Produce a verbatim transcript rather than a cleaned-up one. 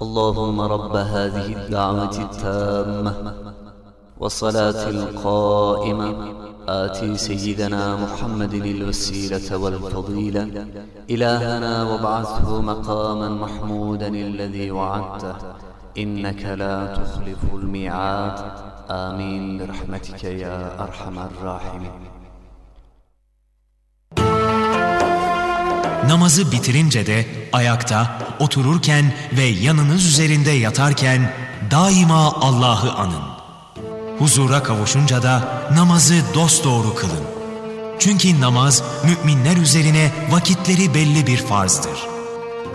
اللهم رب هذه الدعوة التامة والصلاة القائمة آتي سيدنا محمد الوسيلة والفضيلة إلهنا وابعثه مقاما محمودا الذي وعدته إنك لا تخلف الميعاد آمين برحمتك يا أرحم الراحمين. Namazı bitirince de ayakta, otururken ve yanınız üzerinde yatarken daima Allah'ı anın. Huzura kavuşunca da namazı dosdoğru kılın. Çünkü namaz müminler üzerine vakitleri belli bir farzdır.